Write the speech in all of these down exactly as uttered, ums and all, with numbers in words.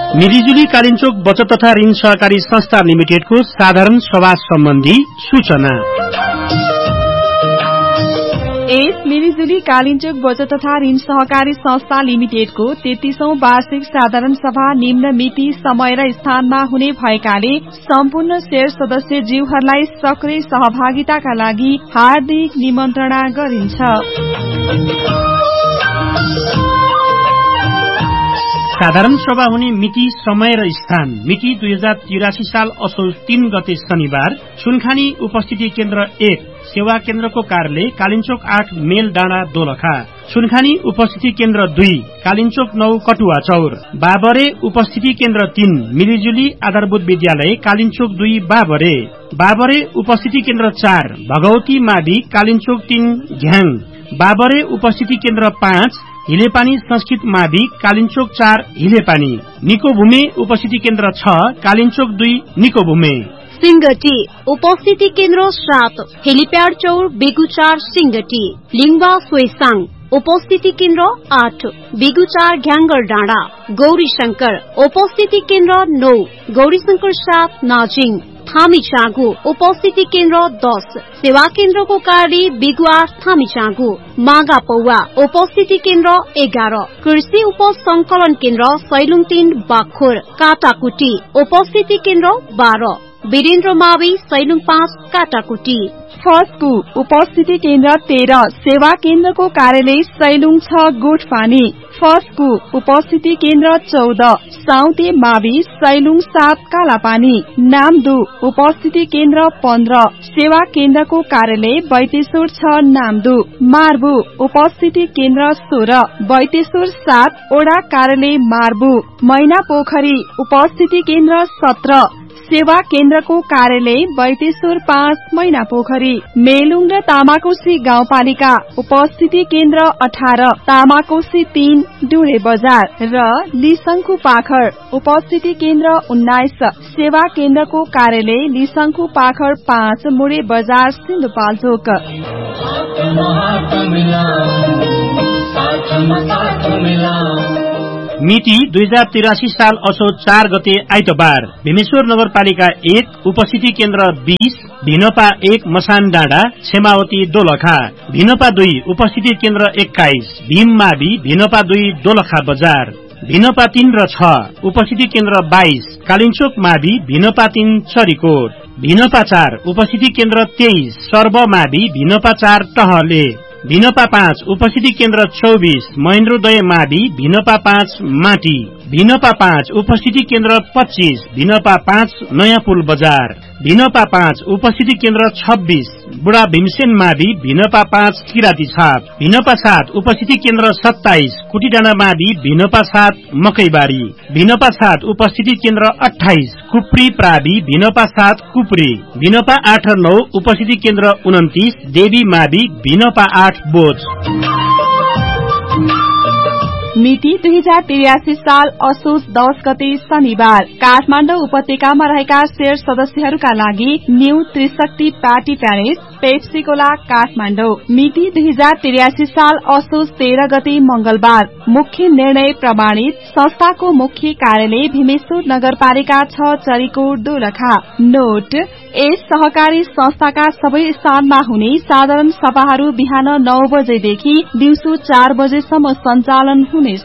मिरिजुली कालिन्चोक बचत तथा ऋण सहकारी संस्था लिमिटेडको साधारण सभा सम्बन्धी सूचना। यस मिरिजुली कालिन्चोक बचत तथा ऋण सहकारी संस्था लिमिटेडको तेत्तीसौं वार्षिक साधारण सभा निम्न मिति समय र स्थानमा हुने भएकाले सम्पूर्ण शेयर सदस्य जीवहरूलाई सक्रिय सहभागिताका लागि हार्दिक निमन्त्रणा गरिन्छ। साधारण सभा हुने मिति समय र स्थान मिति दुई हजार तिरासी साल असोज तीन गते शनिबार सुनखानी उपस्थिति केन्द्र एक सेवा केन्द्रको कार्यालय कालिन्चोक आठ मेल डाँडा दोलखा, सुनखानी उपस्थिति केन्द्र दुई कालिन्चोक नौ कटुवा चौर, बाबरे उपस्थिति केन्द्र तीन मिरिजुली आधारभूत विद्यालय कालिन्चोक दुई बाबरे, बाबरे उपस्थिति केन्द्र चार भगवती मावि कालिन्चोक तीन घ्याङ, बाबरे उपस्थिति केन्द्र पाँच हिलेपानी संस्कृत मावि कालिन्चोक चार हिलेपानी, निकोभूमे उपस्थिति केन्द्र छ कालिन्चोक दुई निकोभूमे, सिंगटी उपस्थिति केन्द्र सात हेलिप्याड चौर बेगुचार सिंगटी, लिङ्बा सोइसाङ उपस्थिति केन्द्र आठ बेगुचार घ्याङ्गर डाँडा, गौरीशंकर उपस्थिति केन्द्र नौ गौरीशंकर सात नाजिङ, थामीचाँगु उपस्थिति केन्द्र दस सेवा केन्द्रको कार्य बिगुवार थामीचाँगु, मागा पौवा उपस्थिति केन्द्र एघार कृषि उपज संकलन केन्द्र सैलुङ तीन बाखोर, काटाकुटी उपस्थिति केन्द्र बाह्र वीरेन्द्र मावि सैलुङ पाँच काटाकुटी, फस्कु उपस्थिति केन्द्र तेह्र सेवा केन्द्रको कार्यालय सैलुङ छ गोठपानी, फस्कु उपस्थिति केन्द्र चौध साउते मावि सैलुङ सात कालापानी, नामदु उपस्थिति केन्द्र पन्ध्र सेवा केन्द्रको कार्यालय बैतेश्वर छ नामदु, मार्बु उपस्थिति केन्द्र सोह्र बैतेश्वर सात ओडा कार्यालय मार्बु, मैना पोखरी उपस्थिति केन्द्र सत्र सेवा केन्द्रको कार्यालय बैतेश्वर पाँच मैना पोखरी, मेलुङ र तामाकोशी गाउँपालिका उपस्थिति केन्द्र अठार तामाकोशी तीन डुढे बजार र लिसंखु पाखर उपस्थिति केन्द्र उन्नाइस सेवा केन्द्रको कार्यालय लिसंखु पाखर पाँच मुडे बजार सिन्धुपाल्चोक। मिति दुई हजार तिरासी साल असोज चार गते आइतबार भीमेश्वर नगरपालिका एक उपस्थिति केन्द्र बीस भिनपा एक मसान डाँडा क्षेमावती दोलखा, भिनपा दुई उपस्थिति केन्द्र एक्काइस भीम मावि भिनपा दुई दोलखा बजार, भिनपा तीन र छ उपस्थिति केन्द्र बाइस कालिन्चोक मावि भिनपा तीन चरीकोट, भिनपा चार उपस्थिति केन्द्र तेइस सर्व मावि भिनपा चार टहले, भिनपा पाँच उपस्थिति केन्द्र चौबीस महेन्द्रोदय मावि भिनपा पाँच माटी, भिनपा पाँच उपस्थिति केन्द्र पच्चीस भिनपा पाँच नयाँ पुल बजार, भिनपा पाँच उपस्थिति केन्द्र छब्बीस बुढा भीमसेन मावि भिनपा पाँच किराती छाप, भिनपा सात उपस्थिति केन्द्र सत्ताइस कुटीडाँडा मावि भिनपा सात मकैबारी, भिनपा सात उपस्थिति केन्द्र अठाइस कुप्री प्रावि भिनपा सात कुप्री, भिनपा आठ र नौ उपस्थिति केन्द्र उन्तिस देवी मावि भिनपा आठ बोझ। मिति दुई हजार तिरासी साल असोज दस गते शनिबार काठमाडौँ उपत्यकामा रहेका शेयर सदस्यहरूका लागि न्यू त्रिशक्ति पार्टी प्यालेस पेप्सीकोला काठमाडौँ। मिति दुई हजार तिरासी साल असोज तेह्र गते मंगलबार मुख्य निर्णय प्रमाणित संस्थाको मुख्य कार्यालय भीमेश्वर नगरपालिका छ चरीकोट दोलखा। नोट यस सहकारी संस्थाका सबै स्थानमा हुने साधारण सभाहरू बिहान नौ बजेदेखि दिउँसो चार बजेसम्म सञ्चालन हुनेछ।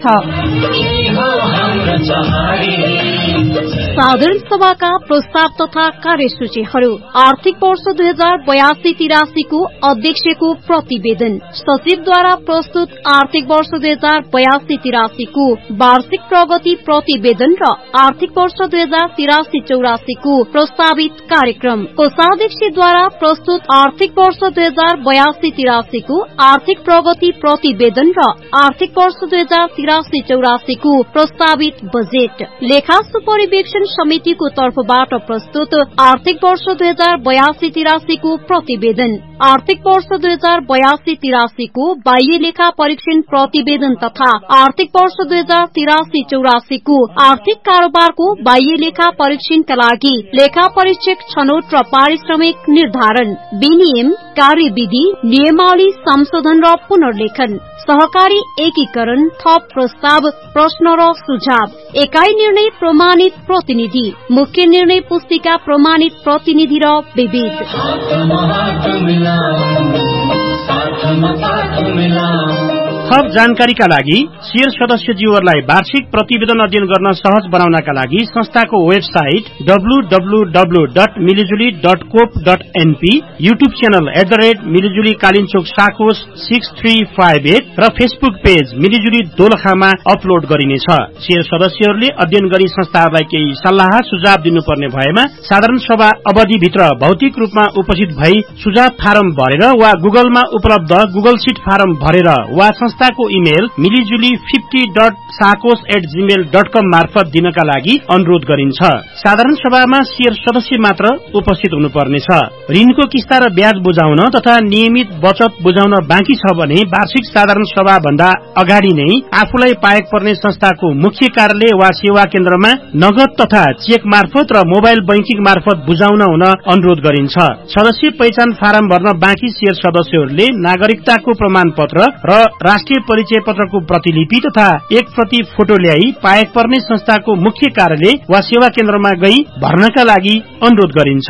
साधारण सभाका प्रस्ताव तथा कार्यसूचीहरू आर्थिक वर्ष दुई हजार बयासी तिरासीको अध्यक्षको प्रतिवेदन, सचिवद्वारा प्रस्तुत आर्थिक वर्ष दुई हजार बयासी तिरासीको वार्षिक प्रगति प्रतिवेदन र आर्थिक वर्ष दुई हजार तिरासी चौरासीको प्रस्तावित कार्यक्रम, कोषाध्यक्षद्वारा प्रस्तुत आर्थिक वर्ष दुई हजार बयासी तिरासीको आर्थिक प्रगति प्रतिवेदन र आर्थिक वर्ष दुई हजार तिरासी चौरासीको प्रस्तावित बजेट, लेखा सुपरि परिवेक्षण समितिको तर्फबाट प्रस्तुत आर्थिक वर्ष दुई हजार बयासी तिरासीको प्रतिवेदन, आर्थिक वर्ष दुई हजार बयासी तिरासीको बाह्य लेखा परीक्षण प्रतिवेदन तथा आर्थिक वर्ष दुई हजार तिरासी चौरासीको आर्थिक कारोबारको बाह्य लेखा परीक्षणका लागि लेखा परीक्षक छनौट र पारिश्रमिक निर्धारण, विनियम, कार्यविधि, नियमावली संशोधन र पुनर्लेखन, सहकारी एकीकरण, थप प्रस्ताव, प्रश्न र सुझाव, एकाई निर्णय प्रमाणित प्रतिनिधि, मुख्य निर्णय पुस्तिका प्रमाणित प्रतिनिधि र विविध। थप जानकारीका लागि शेयर सदस्यज्यूहरूलाई वार्षिक प्रतिवेदन अध्ययन गर्न सहज बनाउनका लागि संस्थाको website W W W dot मिलिजुली dot cope dot NP, YouTube channel at the rate मिलिजुली Kalinchowk साकोस six three five at र फेसबुक पेज मिलिजुली दोलखामा अपलोड गरिनेछ। शेयर सदस्यहरूले अध्ययन गरी संस्थाहरूलाई केही सल्लाह सुझाव दिनुपर्ने भएमा साधारण सभा अवधिभित्र भौतिक रूपमा उपस्थित भई सुझाव फारम भरेर वा गुगलमा उपलब्ध गुगल सिट फारम भरेर वा संस्थाको email मिलिजुली fifty dot साकोस at Gmail dot कम मार्फत दिनका लागि अनुरोध गरिन्छ। साधारण सभामा शेयर सदस्य मात्र उपस्थित हुनुपर्नेछ। ऋणको किस्ता र ब्याज बुझाउन तथा नियमित बचत बुझाउन बाँकी छ भने वार्षिक साधारण सभा भन्दा अगाडि नै आफूलाई पाएक पर्ने संस्थाको मुख्य कार्यालय वा सेवा केन्द्रमा नगद तथा चेक मार्फत र मोबाइल बैंकिङ मार्फत बुझाउन हुन अनुरोध गरिन्छ। सदस्य पहिचान फारम भर्न बाँकी शेयर सदस्यहरूले नागरिकताको प्रमाण पत्र र राष्ट्रिय परिचय पत्रको प्रतिलिपि तथा एक प्रति फोटो ल्याई पाएक पर्ने संस्थाको मुख्य कार्यालय वा सेवा केन्द्रमा गई भर्नका लागि अनुरोध गरिन्छ।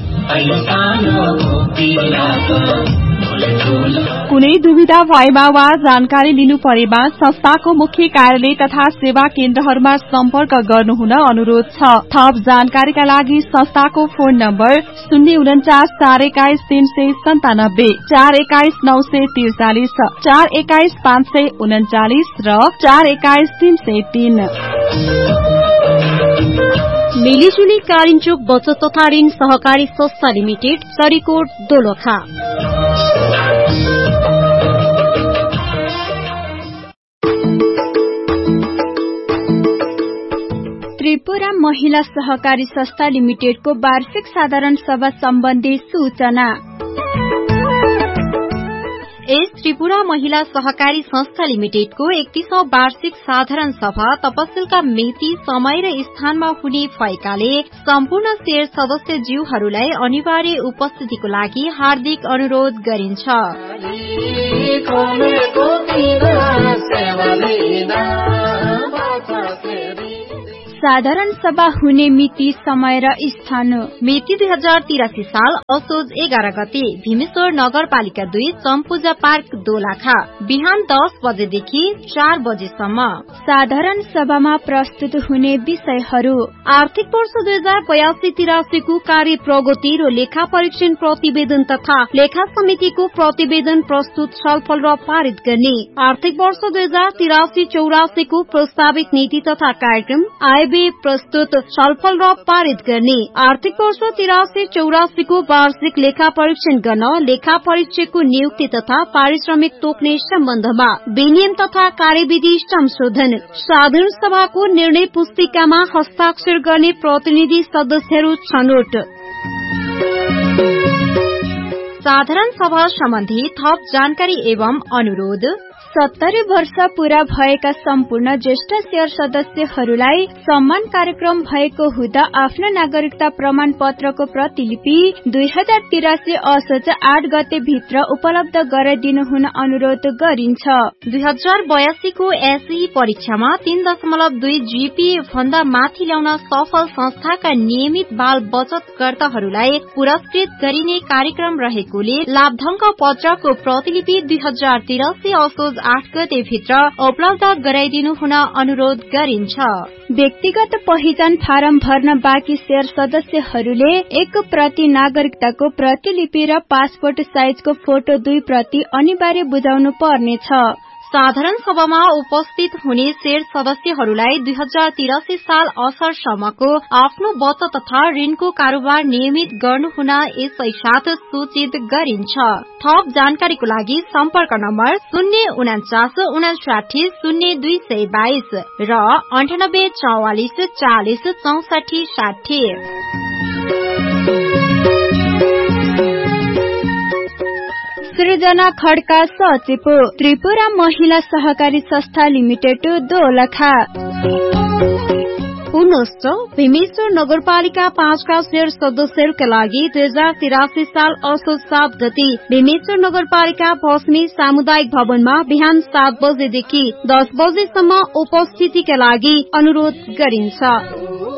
कुनै दुविधा भएमा वा जानकारी लिनु परेमा संस्थाको मुख्य कार्यालय तथा सेवा केन्द्रहरूमा सम्पर्क गर्नुहुन अनुरोध छ। थप जानकारीका लागि संस्थाको फोन नम्बर शून्य उन्चास चार एक्काइस तीन सय सन्तानब्बे, चार एक्काइस नौ सय त्रिचालिस, चार एक्काइस पाँच सय उन्चालिस र चार एक्काइस तीन सय तीन। मिलिजुली कालिन्चोक बचत तथा ऋण सहकारी संस्था लिमिटेड, सरीकोट, दोलखा। त्रिपुरा महिला सहकारी संस्था लिमिटेडको वार्षिक साधारण सभा सम्बन्धी सूचना। एस त्रिपुरा महिला सहकारी संस्था लिमिटेडको एकतीसौं वार्षिक साधारण सभा तपसिलका मिति, समय र स्थानमा हुने भएकाले सम्पूर्ण शेयर सदस्य ज्यूहरूलाई अनिवार्य उपस्थितिको लागि हार्दिक अनुरोध गरिन्छ। साधारण सभा हुने मिति, समय र स्थान। मिति दुई हजार तिरासी साल असोज एघार गते भीमेश्वर नगरपालिका दुई चम्पूजा पार्क, दोलखा, बिहान दस बजेदेखि चार बजेसम्म। साधारण सभामा प्रस्तुत हुने विषयहरू: आर्थिक वर्ष दुई हजार बयासी तिरासीको कार्य प्रगति र लेखा परीक्षण प्रतिवेदन तथा लेखा समितिको प्रतिवेदन प्रस्तुत, छलफल र पारित गर्ने। आर्थिक वर्ष दुई हजार तिरासी चौरासीको प्रस्तावित नीति तथा कार्यक्रम आय प्रस्तुत, छलफल र पारित गर्ने। आर्थिक वर्ष तिरासी चौरासीको वार्षिक लेखा परीक्षण गर्न लेखा परीक्षकको नियुक्ति तथा पारिश्रमिक तोक्ने सम्बन्धमा विनियम तथा कार्यविधि संशोधन। साधारण सभाको निर्णय पुस्तिकामा हस्ताक्षर गर्ने प्रतिनिधि सदस्यहरू छनौट। साधारण सभा सम्बन्धी थप जानकारी एवं अनुरोध: सत्तरी वर्ष पूरा भएका सम्पूर्ण ज्येष्ठ शेयर सदस्यहरूलाई सम्मान कार्यक्रम भएको हुँदा आफ्नो नागरिकता प्रमाण पत्रको प्रतिलिपि दुई हजार तिरासी असोज आठ गते भित्र उपलब्ध गराइदिनु हुन अनुरोध गरिन्छ। दुई हजार बयासीको एसई परीक्षामा तीन दशमलव दुई जीपीए भन्दा माथि ल्याउन सफल संस्थाका नियमित बाल बचतकर्ताहरूलाई पुरस्कृत गरिने कार्यक्रम रहेकोले लाभधंक पत्रको प्रतिलिपि दुई हजार तिरासी असोज आठ गते भित्र उपलब्ध गराइदिनु हुन अनुरोध गरिन्छ। व्यक्तिगत पहिचान फारम भर्न बाँकी शेयर सदस्यहरूले एक प्रति नागरिकताको प्रतिलिपि र पासपोर्ट साइजको फोटो दुई प्रति अनिवार्य बुझाउनु पर्नेछ। साधारण सभामा उपस्थित हुने शेयर सदस्यहरूलाई दुई हजार तिरासी साल असरसम्मको आफ्नो बचत तथा ऋणको कारोबार नियमित गर्नुहुन यसै साथ सूचित गरिन्छ। थप जानकारीको लागि सम्पर्क नम्बर शून्य उनाचास उनासाठी शून्य दुई सय बाइस र अन्ठानब्बे चौवालिस चालिस चौसठी साठी। सृजना खड्का सचिव त्रिपुरा महिला सहकारी संस्था लिमिटेड दोलखा। पुनश्च भीमेश्वर नगरपालिका पाँचका शेयर सदस्यहरूका लागि दुई हजार तिरासी साल असोज सात गति भीमेश्वर नगरपालिका पश्चिमी सामुदायिक भवनमा बिहान सात बजेदेखि दस बजेसम्म उपस्थितिका लागि अनुरोध गरिन्छ।